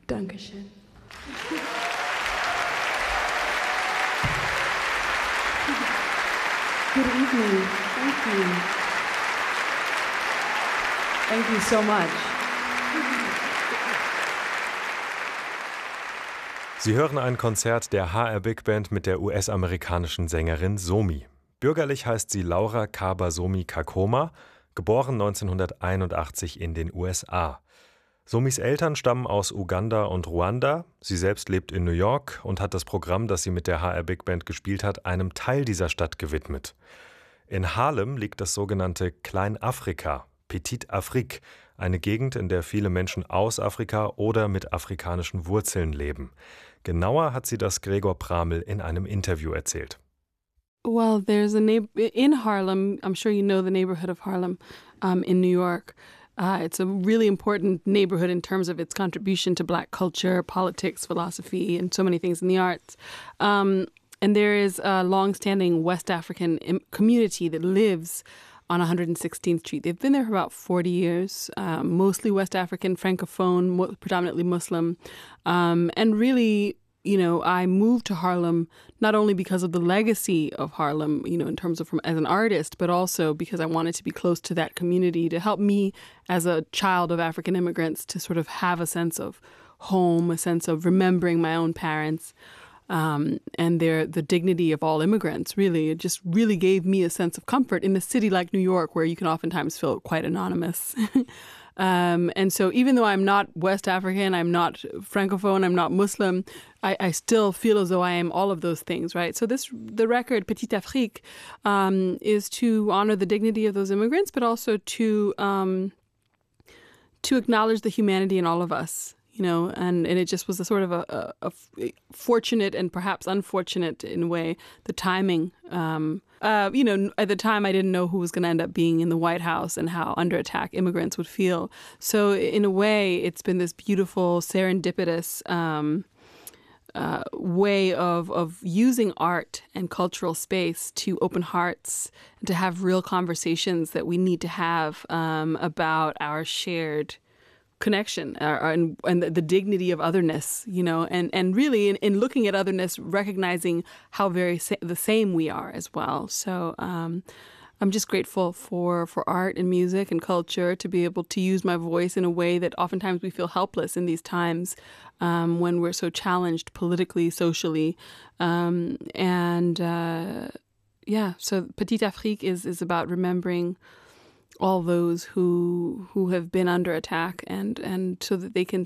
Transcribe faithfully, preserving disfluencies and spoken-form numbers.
Dankeschön. Good evening. Thank you. Thank you so much. Sie hören ein Konzert der H R Big Band mit der U S-amerikanischen Sängerin Somi. Bürgerlich heißt sie Laura Kaba Somi Kakoma, geboren neunzehnhunderteinundachtzig in den U S A. Somis Eltern stammen aus Uganda und Ruanda. Sie selbst lebt in New York und hat das Programm, das sie mit der H R Big Band gespielt hat, einem Teil dieser Stadt gewidmet. In Harlem liegt das sogenannte Kleinafrika, Petite Afrique, eine Gegend, in der viele Menschen aus Afrika oder mit afrikanischen Wurzeln leben. Genauer hat sie das Gregor Pramel in einem Interview erzählt. Well, there's a neighbor in Harlem. I'm sure you know the neighborhood of Harlem um, in New York. Uh, it's a really important neighborhood in terms of its contribution to Black culture, politics, philosophy, and so many things in the arts. Um, and there is a longstanding West African im- community that lives on one hundred sixteenth Street. They've been there for about forty years, um, mostly West African, Francophone, mo- predominantly Muslim. Um, and really, you know, I moved to Harlem not only because of the legacy of Harlem, you know, in terms of from as an artist, but also because I wanted to be close to that community to help me as a child of African immigrants to sort of have a sense of home, a sense of remembering my own parents. Um, and their the dignity of all immigrants, really. It just really gave me a sense of comfort in a city like New York, where you can oftentimes feel quite anonymous. um, and so even though I'm not West African, I'm not Francophone, I'm not Muslim, I, I still feel as though I am all of those things, right? So this the record, Petite Afrique, um, is to honor the dignity of those immigrants, but also to um, to acknowledge the humanity in all of us. You know, and, and it just was a sort of a, a, a fortunate and perhaps unfortunate in a way, the timing. Um, uh, you know, at the time I didn't know who was going to end up being in the White House and how under attack immigrants would feel. So in a way, it's been this beautiful, serendipitous um, uh, way of, of using art and cultural space to open hearts and to have real conversations that we need to have um, about our shared connection uh, and, and the, the dignity of otherness, you know, and, and really in, in looking at otherness, recognizing how very sa- the same we are as well. So um, I'm just grateful for, for art and music and culture to be able to use my voice in a way that oftentimes we feel helpless in these times um, when we're so challenged politically, socially. Um, and uh, yeah, so Petite Afrique is, is about remembering all those who who have been under attack and, and so that they can